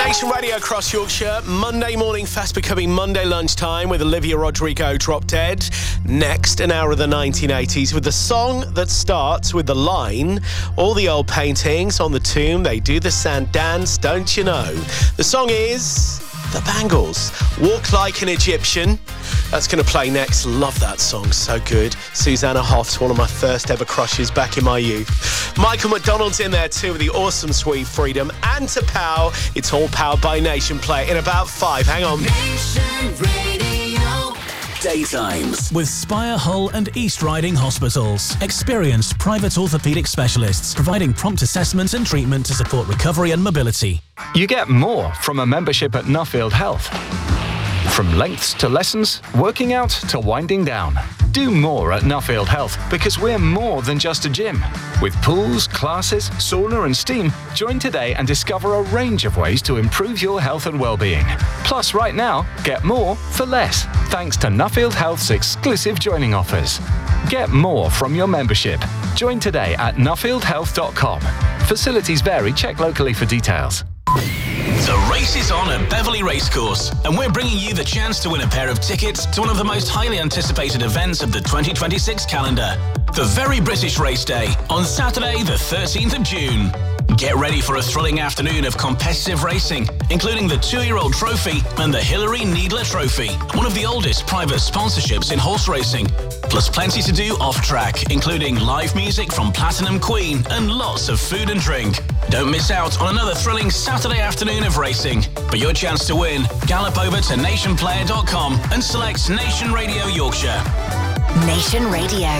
Nation Radio across Yorkshire. Monday morning fast becoming Monday lunchtime with Olivia Rodrigo, Drop Dead. Next, an hour of the 1980s with the song that starts with the line, all the old paintings on the tomb, they do the sand dance, don't you know? The song is The Bangles, Walk Like an Egyptian. That's going to play next. Love that song, so good. Susanna Hoffs, one of my first ever crushes back in my youth. Michael McDonald's in there too with the awesome Sweet Freedom. And to Pow, it's all powered by Nation Play in about 5. Hang on. Nation Radio. Daytimes with Spire Hull and East Riding Hospitals. Experienced private orthopaedic specialists providing prompt assessments and treatment to support recovery and mobility. You get more from a membership at Nuffield Health. From lengths to lessons, working out to winding down. Do more at Nuffield Health because we're more than just a gym. With pools, classes, sauna and steam, join today and discover a range of ways to improve your health and well-being. Plus, right now, get more for less, thanks to Nuffield Health's exclusive joining offers. Get more from your membership. Join today at nuffieldhealth.com. Facilities vary. Check locally for details. The race is on at Beverley Racecourse, and we're bringing you the chance to win a pair of tickets to one of the most highly anticipated events of the 2026 calendar, the Very British Race Day, on Saturday the 13th of June. Get ready for a thrilling afternoon of competitive racing, including the 2-year-old trophy and the Hilary Needler Trophy, one of the oldest private sponsorships in horse racing. Plus plenty to do off-track, including live music from Platinum Queen and lots of food and drink. Don't miss out on another thrilling Saturday afternoon of racing. For your chance to win, gallop over to nationplayer.com and select Nation Radio Yorkshire. Nation Radio.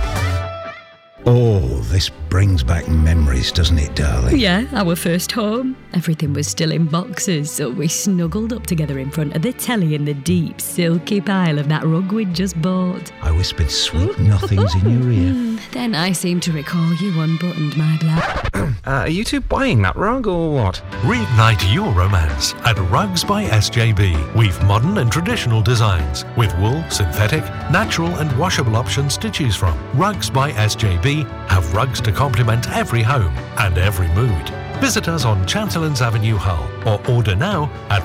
Oh, this brings back memories, doesn't it, darling? Yeah, our first home. Everything was still in boxes, so we snuggled up together in front of the telly in the deep, silky pile of that rug we'd just bought. I whispered sweet nothings in your ear. Then I seem to recall you unbuttoned my blouse. Are you two buying that rug or what? Reignite your romance at Rugs by SJB. We've modern and traditional designs with wool, synthetic, natural and washable options to choose from. Rugs by SJB have rugs to complement every home and every mood. Visit us on Chanterlands Avenue, Hull, or order now at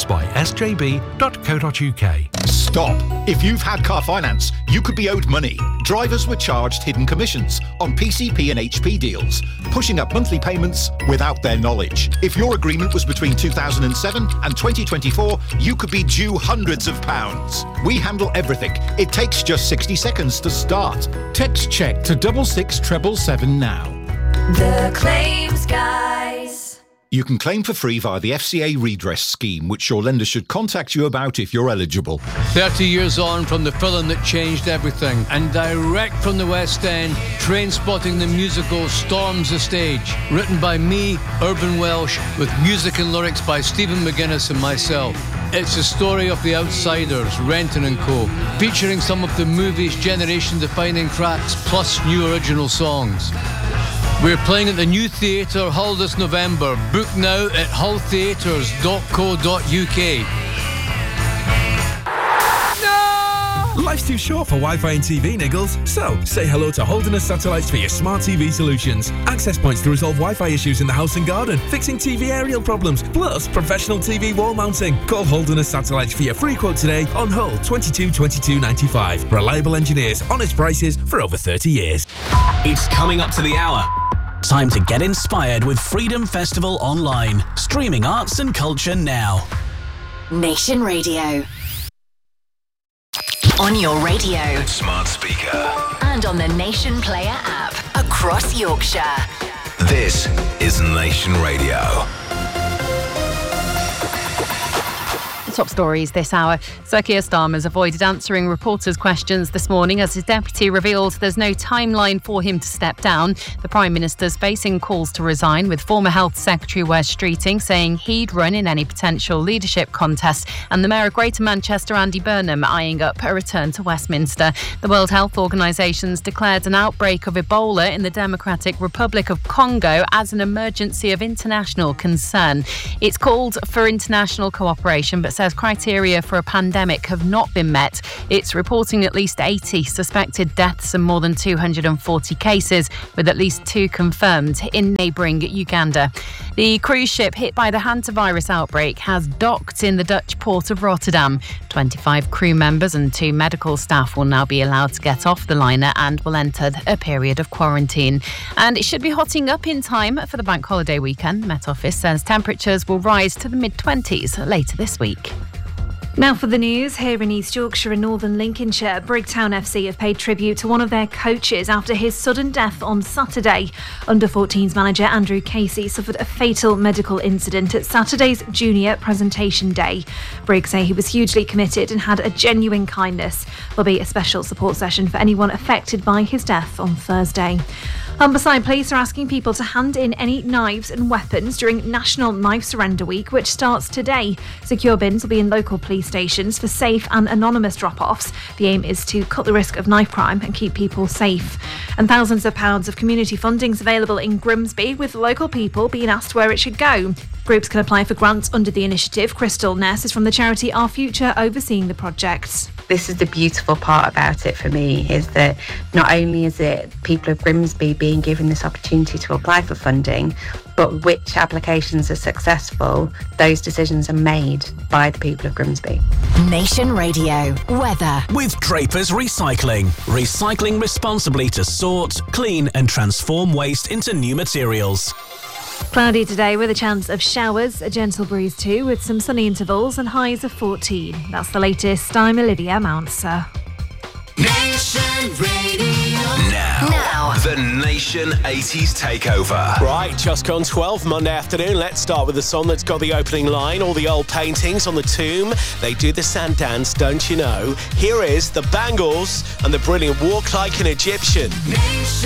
rugsbysjb.co.uk. Stop! If you've had car finance, you could be owed money. Drivers were charged hidden commissions on PCP and HP deals, pushing up monthly payments without their knowledge. If your agreement was between 2007 and 2024, you could be due hundreds of pounds. We handle everything. It takes just 60 seconds to start. Text check to 66777 now. The Claims Guys. You can claim for free via the FCA redress scheme, which your lender should contact you about if you're eligible. 30 years on from the film that changed everything, and direct from the West End, Trainspotting the musical storms the stage. Written by me, Urban Welsh, with music and lyrics by Stephen McGuinness and myself. It's a story of The Outsiders, Renton and Co., featuring some of the movie's generation-defining tracks, plus new original songs. We're playing at the New Theatre, Hull this November. Book now at hulltheatres.co.uk. Life's too short for Wi-Fi and TV, Niggles. So, say hello to Holderness Satellites for your smart TV solutions. Access points to resolve Wi-Fi issues in the house and garden, fixing TV aerial problems, plus professional TV wall mounting. Call Holderness Satellites for your free quote today on Hull 22 22 95. Reliable engineers, honest prices for over 30 years. It's coming up to the hour. Time to get inspired with Freedom Festival Online. Streaming arts and culture now. Nation Radio. On your radio. Smart speaker. And on the Nation Player app. Across Yorkshire. This is Nation Radio. Top stories this hour. Sir Keir Starmer's avoided answering reporters' questions this morning as his deputy revealed there's no timeline for him to step down. The Prime Minister's facing calls to resign, with former Health Secretary Wes Streeting saying he'd run in any potential leadership contest, and the Mayor of Greater Manchester, Andy Burnham, eyeing up a return to Westminster. The World Health Organisation's declared an outbreak of Ebola in the Democratic Republic of Congo as an emergency of international concern. It's called for international cooperation but says says criteria for a pandemic have not been met. It's reporting at least 80 suspected deaths and more than 240 cases, with at least 2 confirmed in neighbouring Uganda. The cruise ship hit by the hantavirus outbreak has docked in the Dutch port of Rotterdam. 25 crew members and 2 medical staff will now be allowed to get off the liner and will enter a period of quarantine. And it should be hotting up in time for the bank holiday weekend. Met Office says temperatures will rise to the mid-20s later this week. Now for the news, here in East Yorkshire and Northern Lincolnshire, Brigtown FC have paid tribute to one of their coaches after his sudden death on Saturday. Under-14s manager Andrew Casey suffered a fatal medical incident at Saturday's junior presentation day. Briggs say he was hugely committed and had a genuine kindness. There'll be a special support session for anyone affected by his death on Thursday. Humberside Police are asking people to hand in any knives and weapons during National Knife Surrender Week, which starts today. Secure bins will be in local police stations for safe and anonymous drop-offs. The aim is to cut the risk of knife crime and keep people safe. And thousands of pounds of community funding is available in Grimsby, with local people being asked where it should go. Groups can apply for grants under the initiative. Crystal Ness is from the charity Our Future, overseeing the project. This is the beautiful part about it for me, is that not only is it people of Grimsby being given this opportunity to apply for funding, but which applications are successful, those decisions are made by the people of Grimsby. Nation Radio weather. With Draper's Recycling. Recycling responsibly to sort, clean and transform waste into new materials. Cloudy today with a chance of showers, a gentle breeze too, with some sunny intervals and highs of 14. That's the latest. I'm Olivia Mounser. Nation Radio. Now, the Nation 80s Takeover. Right, just gone 12 Monday afternoon. Let's start with the song that's got the opening line. All the old paintings on the tomb, they do the sand dance, don't you know? Here is the Bangles and the brilliant Walk Like an Egyptian. Nation.